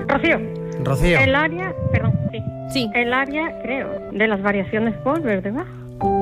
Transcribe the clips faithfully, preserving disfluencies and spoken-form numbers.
Rocío. Rocío. El área, perdón, sí. Sí. El área, creo, de las variaciones por verde bajo.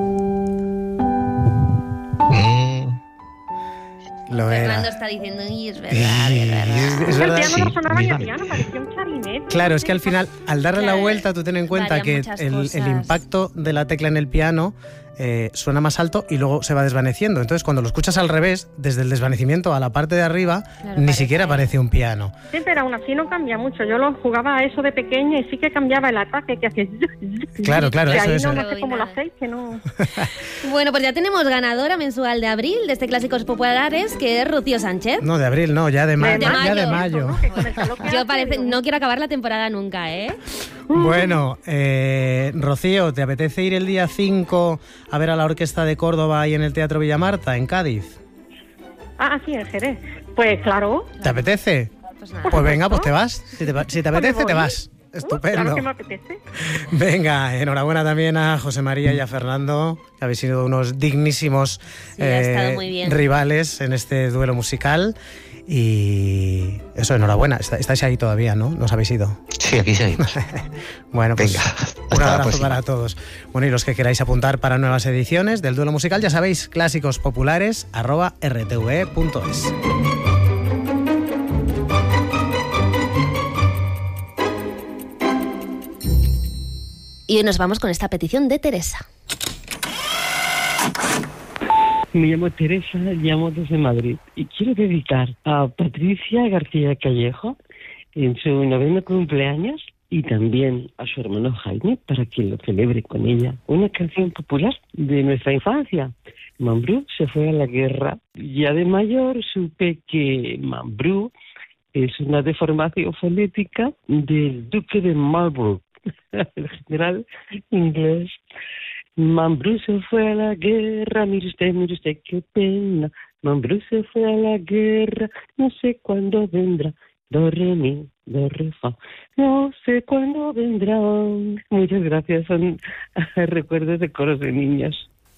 Lo era. Fernando está diciendo, y es verdad, es verdad. Es, es El verdad. piano no sí, sonaba ni a mira. piano, parecía un clarinete. Claro, es que al final, al darle Claro, la vuelta, tú ten en cuenta varían que muchas el, cosas. el impacto de la tecla en el piano eh, suena más alto y luego se va desvaneciendo. Entonces, cuando lo escuchas al revés, desde el desvanecimiento a la parte de arriba, Claro, ni parece- siquiera parece un piano. Sí, pero aún así no cambia mucho. Yo lo jugaba a eso de pequeña y sí que cambiaba el ataque, que hacía... Claro, claro, que eso, ahí eso. no, no sé cómo lo hacéis, que no... Bueno, pues ya tenemos ganadora mensual de abril de este Clásicos Populares, que es Rocío Sánchez. No, de abril, no, ya de, ma- De ya de mayo. mayo. ¿no? Que con el calor que Yo hace, parece, digo, no quiero acabar la temporada nunca, ¿eh? Bueno, eh, Rocío, ¿te apetece ir el día cinco a ver a la Orquesta de Córdoba y en el Teatro Villamarta, en Cádiz? Ah, sí, en Jerez. Pues claro. ¿Te apetece? Pues nada. Pues venga, pues te vas. Si te, si te apetece, voy. te vas. Estupendo. Claro que me apetece. Venga, enhorabuena también a José María y a Fernando, que habéis sido unos dignísimos Sí, ha estado muy bien. rivales en este duelo musical. Y eso, enhorabuena. Está- Estáis ahí todavía, ¿no? ¿No os habéis ido? Sí, aquí seguimos. Bueno, pues Venga, un hasta la abrazo próxima. para todos. Bueno, y los que queráis apuntar para nuevas ediciones del duelo musical, ya sabéis, clásicos populares arroba r t v e punto es. Y hoy nos vamos con esta petición de Teresa. Me llamo Teresa, llamo desde Madrid y quiero dedicar a Patricia García Callejo en su noveno cumpleaños y también a su hermano Jaime para que lo celebre con ella. Una canción popular de nuestra infancia. Mambrú se fue a la guerra. Ya de mayor supe que Mambrú es una deformación fonética del duque de Marlborough, el general inglés. Mambrú se fue a la guerra, mire usted, mire usted, qué pena. Mambrú se fue a la guerra, no sé cuándo vendrá. Do, re, mi, do, re, fa. No sé cuándo vendrá. Muchas gracias, son recuerdos de coros de niños.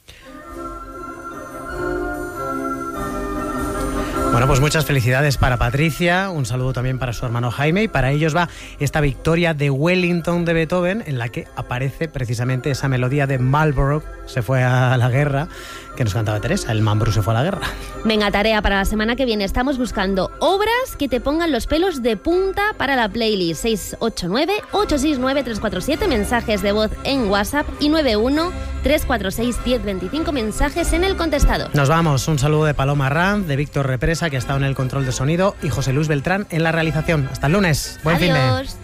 Bueno, pues muchas felicidades para Patricia, un saludo también para su hermano Jaime, y para ellos va esta victoria de Wellington de Beethoven, en la que aparece precisamente esa melodía de Marlborough, se fue a la guerra, que nos cantaba Teresa, el Mambrú se fue a la guerra. Venga, tarea para la semana que viene. Estamos buscando obras que te pongan los pelos de punta para la playlist. seis ocho nueve, ocho seis nueve, tres cuatro siete, mensajes de voz en WhatsApp, y nueve uno, tres cuatro seis, uno cero dos cinco, mensajes en el contestador. Nos vamos, un saludo de Paloma Ranz, de Víctor Represa, que ha estado en el control de sonido, y José Luis Beltrán en la realización. Hasta el lunes, buen fin de... Adiós.